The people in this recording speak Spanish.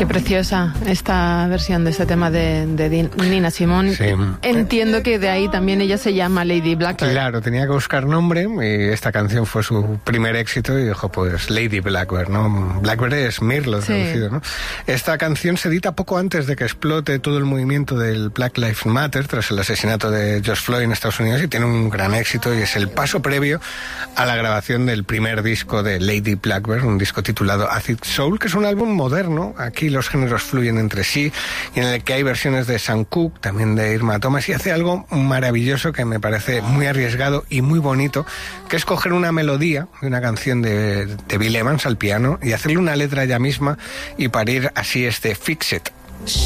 preciosa esta versión de este tema de Nina Simone. Sí. Entiendo que de ahí también ella se llama Lady Blackbird. Claro, tenía que buscar nombre y esta canción fue su primer éxito y dijo, pues Lady Blackbird, ¿no? Blackbird es mirlo traducido, ¿no? Esta canción se edita poco antes de que explote todo el movimiento del Black Lives Matter tras el asesinato de George Floyd en Estados Unidos y tiene un gran éxito y es el paso previo a la grabación del primer disco de Lady Blackbird, un disco titulado Acid Soul, que es un álbum moderno. Aquí los géneros fluyen entre sí y en el que hay versiones de Sam Cooke, también de Irma Thomas, y hace algo maravilloso que me parece muy arriesgado y muy bonito, que es coger una melodía de una canción de Bill Evans al piano y hacerle una letra ella misma y parir así este Fix It.